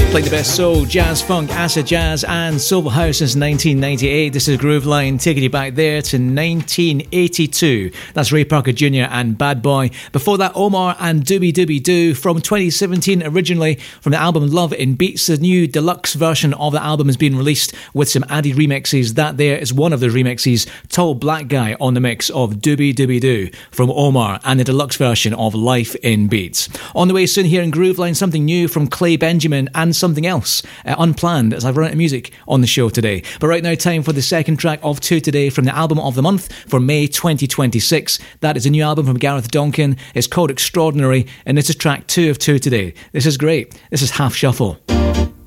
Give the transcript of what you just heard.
Played the best soul, jazz, funk, acid jazz and soulful house since 1998. This is Grooveline, taking you back there to 1982. That's Ray Parker Jr. and Bad Boy. Before that, Omar and Doobie Doobie Doo from 2017, originally from the album Love in Beats. The new deluxe version of the album has been released with some added remixes. That there is one of the remixes, Tall Black Guy on the mix of Doobie Doobie Doo from Omar and the deluxe version of Life in Beats. On the way soon here in Grooveline, something new from Clay Benjamin and something else unplanned, as I've run out of music on the show today. But right now, time for the second track of two today from the album of the month for May 2026. That is a new album from Gareth Donkin. It's called Extraordinary, and this is track 2 of 2 today. This is great. This is Half Shuffle.